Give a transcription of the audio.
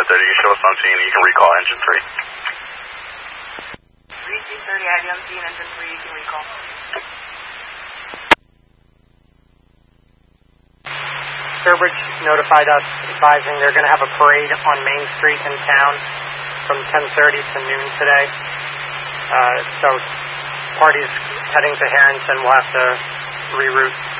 10:30, you show us on scene, you can recall engine 3. 330, I have you on scene, engine 3, you can recall. Sturbridge notified us advising they're going to have a parade on Main Street in town from 10:30 to noon today. So parties heading to Harrington will have to reroute